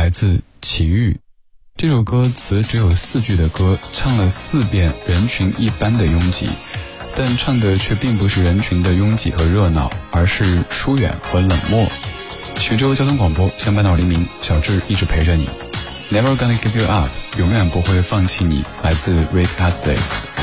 来自齐豫。这首歌词只有4句的歌，唱了4遍人群一般的拥挤，但唱的却并不是人群的拥挤和热闹，而是疏远和冷漠。徐州交通广播，相伴到黎明，小智一直陪着你。Never gonna give you up， 永远不会放弃你，来自 Rick Astley。